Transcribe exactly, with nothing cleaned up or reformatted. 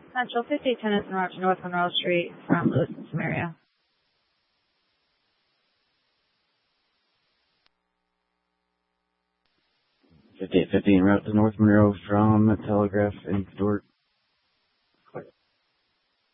Central fifty-eight ten is en route to North Monroe Street from Lewis and Samaria. fifty-eight fifty en route to North Monroe from Telegraph and Dork.